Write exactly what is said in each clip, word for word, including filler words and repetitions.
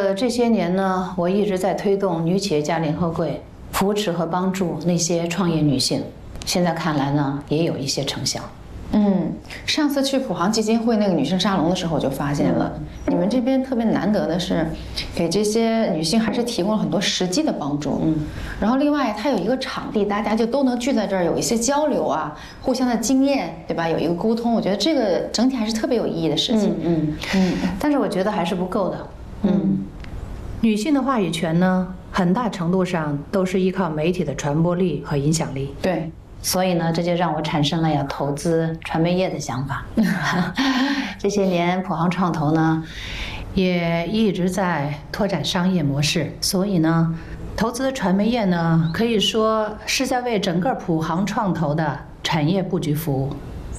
呃，这些年呢，我一直在推动女企业家联合会，扶持和帮助那些创业女性。现在看来呢，也有一些成效。 嗯，上次去普航基金会那个女性沙龙的时候，我就发现了，嗯、你们这边特别难得的是，给这些女性还是提供了很多实际的帮助。嗯，然后另外它有一个场地，大家就都能聚在这儿，有一些交流啊，互相的经验，对吧？有一个沟通，我觉得这个整体还是特别有意义的事情。 嗯嗯嗯，但是我觉得还是不够的。嗯，女性的话语权呢，很大程度上都是依靠媒体的传播力和影响力。 对。 所以呢，这就让我产生了要投资传媒业的想法。这些年，普航创投呢，也一直在拓展商业模式。所以呢，投资传媒业呢，可以说是在为整个普航创投的产业布局服务。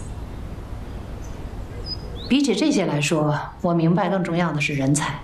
比起这些来说，我明白更重要的是人才。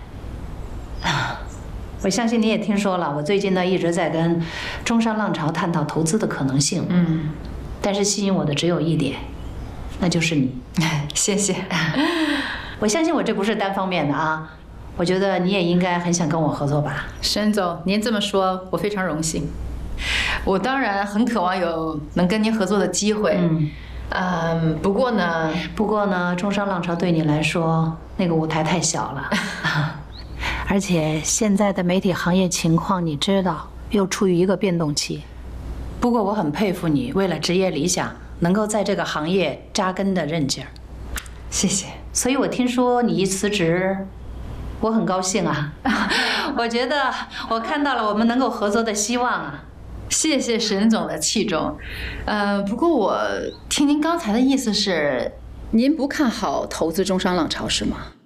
我相信你也听说了，我最近呢一直在跟中商浪潮探讨投资的可能性。嗯，但是吸引我的只有一点，那就是你。 谢谢。 我相信我这不是单方面的啊，我觉得你也应该很想跟我合作吧。 沈总，您这么说，我非常荣幸。我当然很渴望有能跟您合作的机会。嗯。嗯，不过呢， 不过呢，中商浪潮对你来说那个舞台太小了。而且现在的媒体行业情况你知道，又处于一个变动期。不过我很佩服你为了职业理想能够在这个行业扎根的韧劲儿。 谢谢。 所以我听说你一辞职，我很高兴啊。我觉得我看到了我们能够合作的希望啊。 谢谢沈总的器重。呃，不过我听您刚才的意思是，您不看好投资中商浪潮是吗？